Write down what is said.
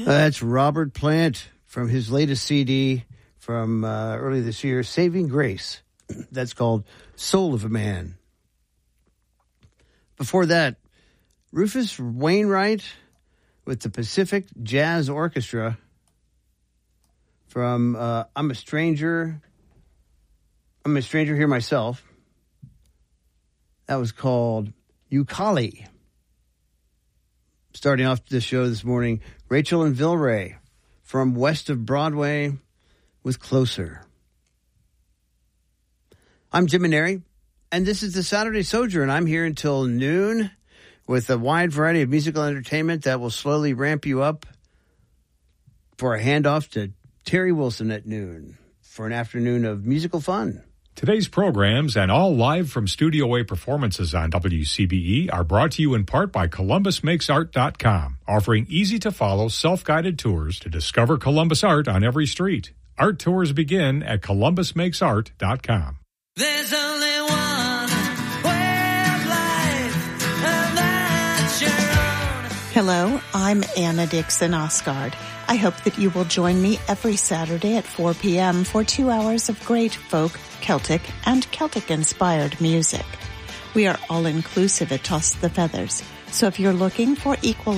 That's Robert Plant from his latest CD from early this year, Saving Grace. That's called Soul of a Man. Before that, Rufus Wainwright with the Pacific Jazz Orchestra from I'm a Stranger Here Myself. That was called Ucali. Starting off the show this morning, Rachel and Vilray from West of Broadway with Closer. I'm Jim Maneri, and this is the Saturday Sojourn. I'm here until noon with a wide variety of musical entertainment that will slowly ramp you up for a handoff to Terry Wilson at noon for an afternoon of musical fun. Today's programs and all live from Studio A performances on WCBE are brought to you in part by ColumbusMakesArt.com, offering easy-to-follow, self-guided tours to discover Columbus art on every street. Art tours begin at ColumbusMakesArt.com. There's only one way of life, and that's your own. Hello, I'm Anna Dixon Osgard. I hope that you will join me every Saturday at 4 p.m. for 2 hours of great folk, Celtic, and Celtic-inspired music. We are all-inclusive at Toss the Feathers, so if you're looking for equal